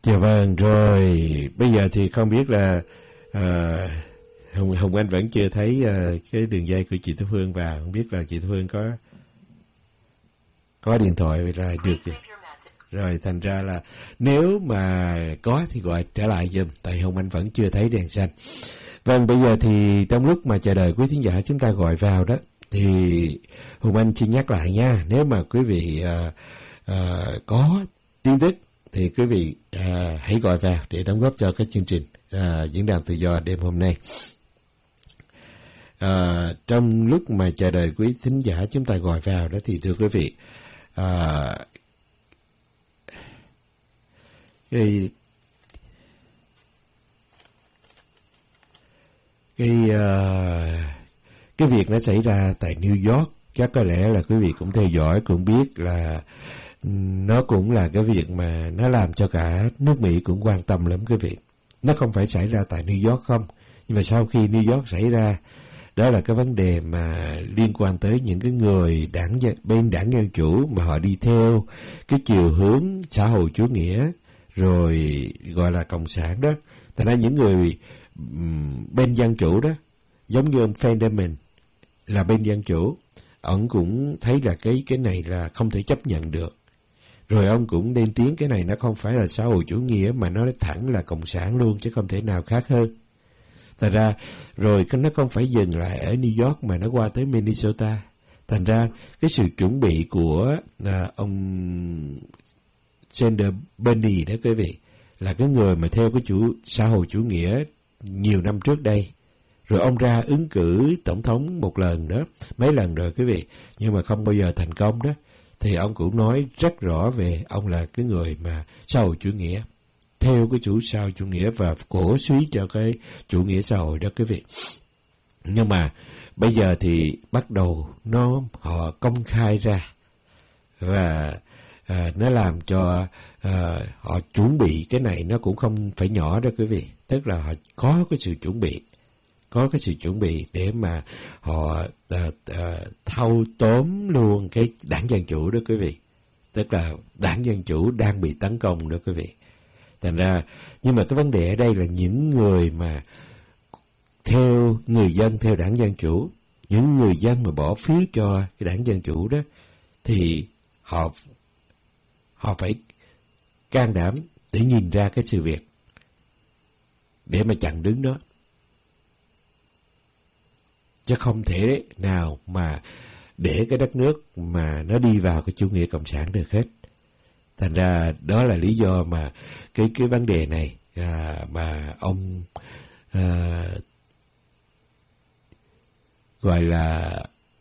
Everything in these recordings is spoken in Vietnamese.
Dạ vâng, rồi bây giờ thì không biết là Hồng Anh vẫn chưa thấy cái đường dây của chị Thu Phương vào, không biết là chị Thu Phương có điện thoại là được gì. Rồi thành ra là nếu mà có thì gọi trở lại giùm, tại Hồng Anh vẫn chưa thấy đèn xanh. Vâng, bây giờ thì trong lúc mà chờ đợi quý thính giả chúng ta gọi vào đó, thì Hồng Anh xin nhắc lại nha, nếu mà quý vị có tin tức thì quý vị hãy gọi vào để đóng góp cho cái chương trình Diễn đàn Tự do đêm hôm nay. Trong lúc mà chờ đợi quý thính giả chúng ta gọi vào đó thì thưa quý vị, cái việc nó xảy ra tại New York, chắc có lẽ là quý vị cũng theo dõi, cũng biết là nó cũng là cái việc mà nó làm cho cả nước Mỹ cũng quan tâm lắm quý vị. Nó không phải xảy ra tại New York không, nhưng mà sau khi New York xảy ra, đó là cái vấn đề mà liên quan tới những cái người bên đảng Dân Chủ mà họ đi theo cái chiều hướng xã hội chủ nghĩa, rồi gọi là cộng sản đó. Thành ra những người bên Dân Chủ đó, giống như ông Fetterman là bên Dân Chủ, ông cũng thấy là cái này là không thể chấp nhận được. Rồi ông cũng lên tiếng cái này nó không phải là xã hội chủ nghĩa mà nó thẳng là cộng sản luôn, chứ không thể nào khác hơn. Thành ra rồi nó không phải dừng lại ở New York mà nó qua tới Minnesota. Thành ra cái sự chuẩn bị của ông Senator Bernie đó quý vị, là cái người mà theo cái xã hội chủ nghĩa nhiều năm trước đây. Rồi ông ra ứng cử tổng thống một lần đó, mấy lần rồi quý vị, nhưng mà không bao giờ thành công đó. Thì ông cũng nói rất rõ về ông là cái người mà xã hội chủ nghĩa, theo cái xã hội chủ nghĩa và cổ suý cho cái chủ nghĩa xã hội đó quý vị. Nhưng mà bây giờ thì bắt đầu họ công khai ra, và nó làm cho họ chuẩn bị cái này nó cũng không phải nhỏ đó quý vị. Tức là họ có cái sự chuẩn bị để mà họ thâu tóm luôn cái đảng Dân Chủ đó quý vị. Tức là đảng Dân Chủ đang bị tấn công đó quý vị. Thành ra, nhưng mà cái vấn đề ở đây là những người mà người dân theo đảng Dân Chủ, những người dân mà bỏ phiếu cho cái đảng Dân Chủ đó, thì họ phải can đảm để nhìn ra cái sự việc, để mà chặn đứng đó. Chứ không thể nào mà để cái đất nước mà nó đi vào cái chủ nghĩa cộng sản được hết. Thành ra đó là lý do mà cái vấn đề này mà ông gọi là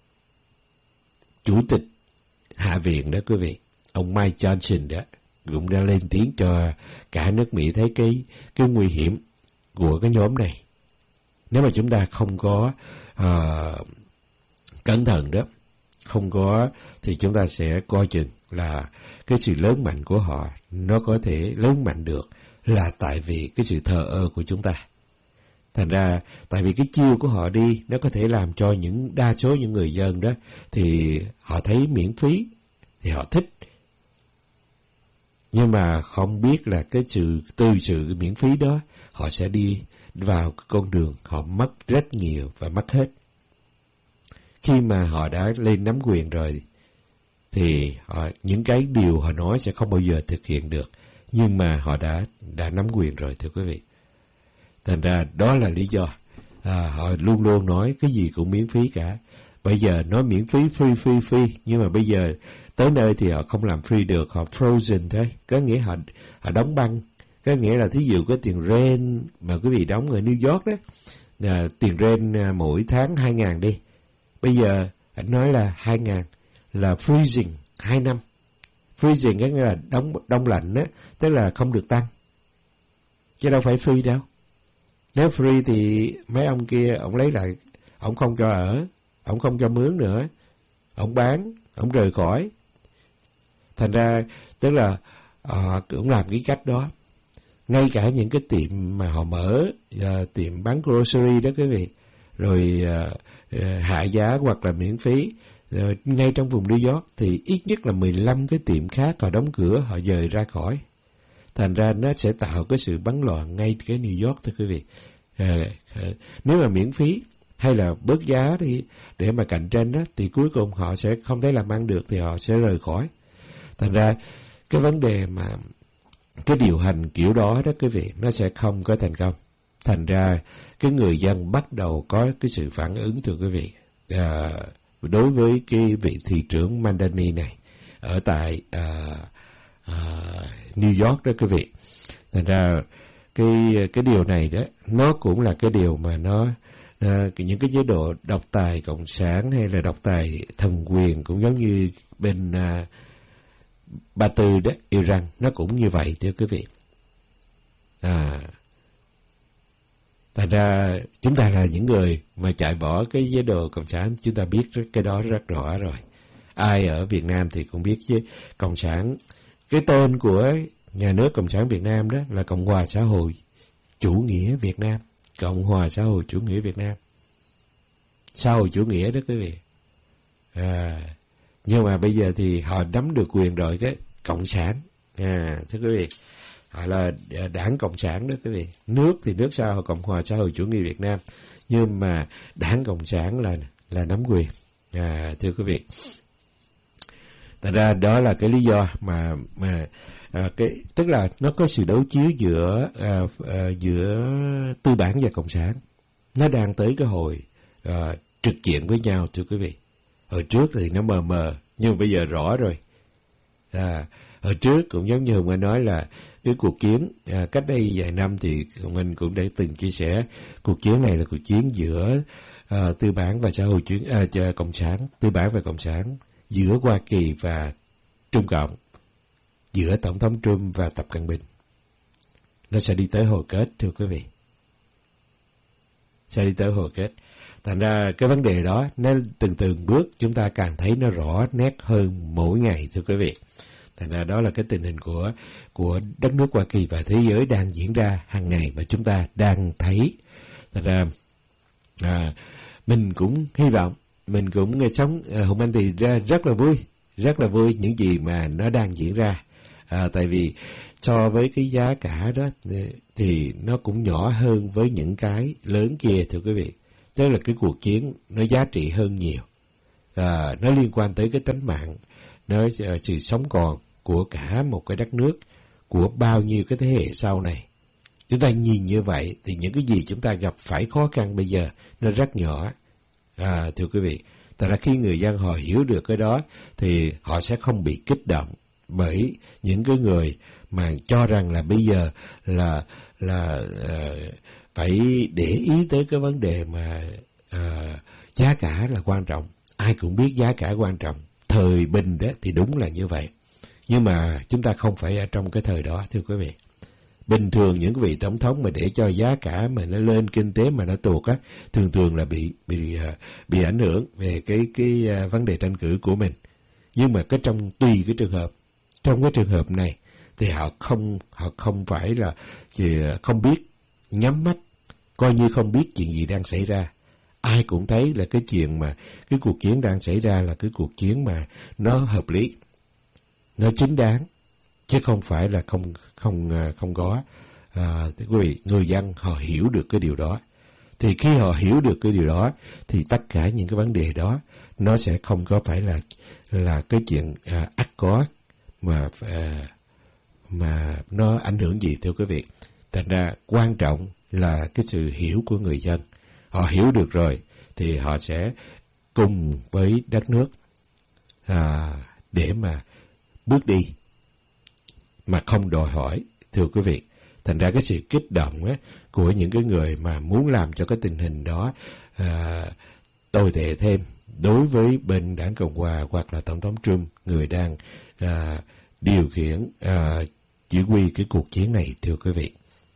chủ tịch Hạ viện đó quý vị, ông Mike Johnson đó, cũng đã lên tiếng cho cả nước Mỹ thấy cái nguy hiểm của cái nhóm này. Nếu mà chúng ta không có cẩn thận đó, không có, thì chúng ta sẽ coi chừng là cái sự lớn mạnh của họ nó có thể lớn mạnh được là tại vì cái sự thờ ơ của chúng ta. Thành ra tại vì cái chiêu của họ đi, nó có thể làm cho đa số những người dân đó thì họ thấy miễn phí thì họ thích, nhưng mà không biết là từ sự miễn phí đó họ sẽ đi vào con đường họ mất rất nhiều và mất hết. Khi mà họ đã lên nắm quyền rồi thì những cái điều họ nói sẽ không bao giờ thực hiện được, nhưng mà họ đã nắm quyền rồi thưa quý vị. Thành ra đó là lý do họ luôn luôn nói cái gì cũng miễn phí cả. Bây giờ nói miễn phí, free, nhưng mà bây giờ tới nơi thì họ không làm free được, họ frozen thôi. Có nghĩa họ đóng băng. Có nghĩa là thí dụ có tiền rent mà quý vị đóng ở New York đó, tiền rent mỗi tháng 2.000 đi. Bây giờ anh nói là 2.000 là freezing 2 năm. Freezing có nghĩa là đông lạnh á, tức là không được tăng. Chứ đâu phải free đâu. Nếu free thì mấy ông kia ông lấy lại, ông không cho ở, ông không cho mướn nữa, ông bán, ông rời khỏi. Thành ra tức là cũng làm cái cách đó. Ngay cả những cái tiệm mà họ mở, tiệm bán grocery đó quý vị, rồi hạ giá hoặc là miễn phí, ngay trong vùng New York thì ít nhất là 15 cái tiệm khác họ đóng cửa, họ dời ra khỏi. thành ra nó sẽ tạo cái sự bấn loạn ngay cái New York thưa quý vị. Nếu mà miễn phí hay là bớt giá đi để mà cạnh tranh đó, thì cuối cùng họ sẽ không thể làm ăn được thì họ sẽ rời khỏi. Thành ra cái vấn đề mà cái điều hành kiểu đó đó quý vị, nó sẽ không có thành công. Thành ra cái người dân bắt đầu có cái sự phản ứng thưa quý vị, đối với cái vị thị trưởng Mandani này ở tại New York đó quý vị. Thành ra cái điều này đó, nó cũng là cái điều mà nó những cái chế độ độc tài cộng sản hay là độc tài thần quyền cũng giống như bên Ba Tư đó, Iran, nó cũng như vậy thưa quý vị. Thành ra chúng ta là những người mà chạy bỏ cái chế độ cộng sản, chúng ta biết cái đó rất rõ rồi. Ai ở Việt Nam thì cũng biết chứ, cộng sản, cái tên của nhà nước Cộng sản Việt Nam đó là Cộng hòa xã hội chủ nghĩa Việt Nam. Cộng hòa xã hội chủ nghĩa Việt Nam, xã hội chủ nghĩa đó quý vị. Nhưng mà bây giờ thì họ nắm được quyền rồi, cái cộng sản. Thưa quý vị, họ là đảng cộng sản đó quý vị. Nước thì nước Cộng hòa xã hội chủ nghĩa Việt Nam, nhưng mà đảng cộng sản là nắm quyền. Thưa quý vị, thành ra đó là cái lý do mà cái tức là nó có sự đấu chiếu giữa tư bản và cộng sản. Nó đang tới cái hồi trực diện với nhau thưa quý vị. Hồi trước thì nó mờ mờ, nhưng bây giờ rõ rồi. Hồi trước cũng giống như Hùng Anh nói là cái cuộc chiến cách đây vài năm thì Hùng Anh cũng đã từng chia sẻ, cuộc chiến này là cuộc chiến giữa tư bản và xã hội cộng sản, tư bản và cộng sản, giữa Hoa Kỳ và Trung Cộng, giữa Tổng thống Trump và Tập Cận Bình. Nó sẽ đi tới hồi kết thưa quý vị. Sẽ đi tới hồi kết. Thành ra cái vấn đề đó nó từng bước chúng ta càng thấy nó rõ nét hơn mỗi ngày thưa quý vị. Thành ra đó là cái tình hình của đất nước Hoa Kỳ và thế giới đang diễn ra hàng ngày mà chúng ta đang thấy. Thành ra mình cũng hy vọng, mình cũng sống, Hùng Anh thì rất là vui những gì mà nó đang diễn ra. Tại vì so với cái giá cả đó thì nó cũng nhỏ hơn với những cái lớn kia thưa quý vị. Tức là cái cuộc chiến nó giá trị hơn nhiều. Nó liên quan tới cái tính mạng, nó sự sống còn của cả một cái đất nước, của bao nhiêu cái thế hệ sau này. Chúng ta nhìn như vậy thì những cái gì chúng ta gặp phải khó khăn bây giờ nó rất nhỏ. Thưa quý vị, tại là khi người dân họ hiểu được cái đó thì họ sẽ không bị kích động bởi những cái người mà cho rằng là bây giờ là phải để ý tới cái vấn đề mà giá cả là quan trọng. Ai cũng biết giá cả quan trọng. Thời bình đó thì đúng là như vậy. Nhưng mà chúng ta không phải ở trong cái thời đó thưa quý vị. Bình thường những cái vị tổng thống mà để cho giá cả mà nó lên, kinh tế mà nó tuột á, thường là bị ảnh hưởng về cái vấn đề tranh cử của mình. Nhưng mà tùy cái trường hợp, trong cái trường hợp này thì họ không phải là không biết, nhắm mắt coi như không biết chuyện gì đang xảy ra. Ai cũng thấy là cái chuyện mà cái cuộc chiến đang xảy ra là cái cuộc chiến mà nó hợp lý, nó chính đáng, chứ không phải là không có. Quý vị, người dân họ hiểu được cái điều đó. Thì khi họ hiểu được cái điều đó thì tất cả những cái vấn đề đó nó sẽ không có phải là cái chuyện ắt có mà nó ảnh hưởng gì thưa quý vị. Thành ra quan trọng là cái sự hiểu của người dân. Họ hiểu được rồi thì họ sẽ cùng với đất nước để mà bước đi mà không đòi hỏi thưa quý vị. Thành ra cái sự kích động của những cái người mà muốn làm cho cái tình hình đó tồi tệ thêm đối với bên đảng Cộng hòa hoặc là Tổng thống Trump, người đang điều khiển chỉ huy cái cuộc chiến này thưa quý vị.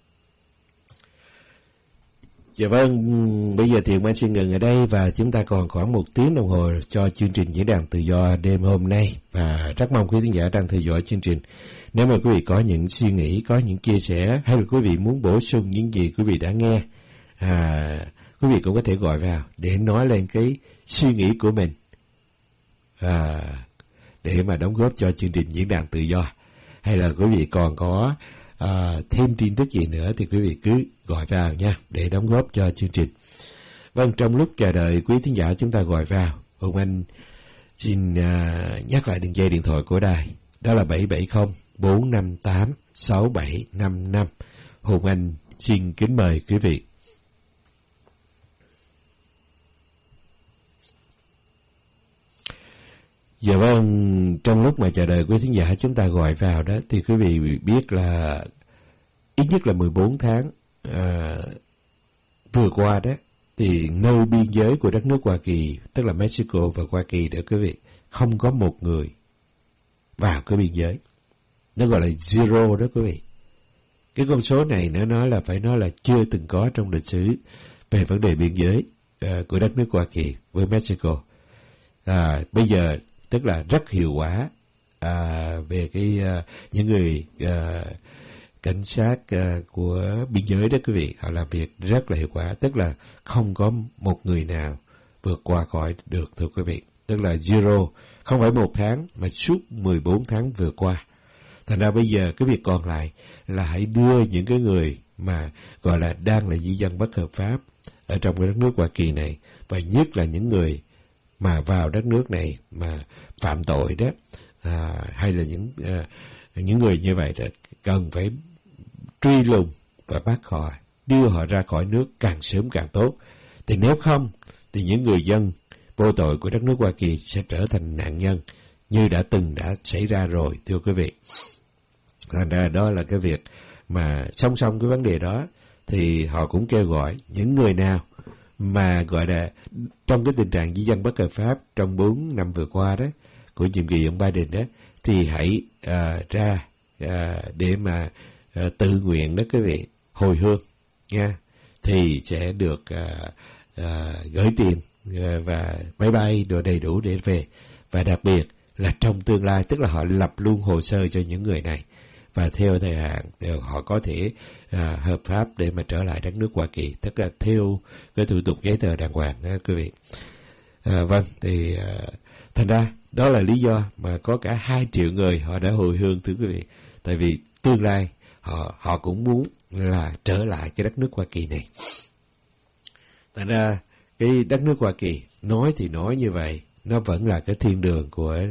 Dạ vâng, bây giờ thì Hùng Anh xin ngừng ở đây và chúng ta còn khoảng 1 tiếng đồng hồ cho chương trình diễn đàn tự do đêm hôm nay, và rất mong quý khán giả đang theo dõi chương trình. Nếu mà quý vị có những suy nghĩ, có những chia sẻ hay là quý vị muốn bổ sung những gì quý vị đã nghe, quý vị cũng có thể gọi vào để nói lên cái suy nghĩ của mình, để mà đóng góp cho chương trình diễn đàn tự do. Hay là quý vị còn có thêm tin tức gì nữa thì quý vị cứ gọi vào nha, để đóng góp cho chương trình. Vâng, trong lúc chờ đợi quý thính giả chúng ta gọi vào, Hùng Anh xin nhắc lại đường dây điện thoại của đài. Đó là 770-458-6755. Hùng Anh xin kính mời quý vị. Dạ vâng, trong lúc mà chờ đợi quý thính giả chúng ta gọi vào đó, thì quý vị biết là ít nhất là 14 tháng vừa qua đó, thì nơi biên giới của đất nước Hoa Kỳ, tức là Mexico và Hoa Kỳ đó quý vị, không có một người vào cái biên giới. Nó gọi là zero đó quý vị. Cái con số này nó nói là chưa từng có trong lịch sử về vấn đề biên giới của đất nước Hoa Kỳ với Mexico. Bây giờ tức là rất hiệu quả về những người cảnh sát của biên giới đó quý vị, họ làm việc rất là hiệu quả, tức là không có một người nào vượt qua khỏi được thưa quý vị, tức là zero, không phải 1 tháng mà suốt 14 tháng vừa qua. Thành ra bây giờ cái việc còn lại là hãy đưa những cái người mà gọi là đang là di dân bất hợp pháp ở trong cái đất nước Hoa Kỳ này, và nhất là những người mà vào đất nước này mà phạm tội đó, hay là những người như vậy đó, cần phải truy lùng và bắt họ, đưa họ ra khỏi nước càng sớm càng tốt. Thì nếu không thì những người dân vô tội của đất nước Hoa Kỳ sẽ trở thành nạn nhân như đã xảy ra rồi thưa quý vị. Thành ra đó là cái việc mà song song cái vấn đề đó thì họ cũng kêu gọi những người nào mà gọi là trong cái tình trạng di dân bất hợp pháp trong 4 năm vừa qua đó của nhiệm kỳ ông Biden đó, thì hãy ra để mà tự nguyện đó quý vị, hồi hương nha, thì sẽ được gửi tiền và máy bay đồ đầy đủ để về. Và đặc biệt là trong tương lai, tức là họ lập luôn hồ sơ cho những người này, và theo thời hạn họ có thể hợp pháp để mà trở lại đất nước Hoa Kỳ, tức là theo cái thủ tục giấy tờ đàng hoàng đó quý vị. Vâng, thì thành ra đó là lý do mà có cả 2 triệu người họ đã hồi hương thưa quý vị, tại vì tương lai họ cũng muốn là trở lại cái đất nước Hoa Kỳ này. Thành ra cái đất nước Hoa Kỳ nói thì nói như vậy, nó vẫn là cái thiên đường của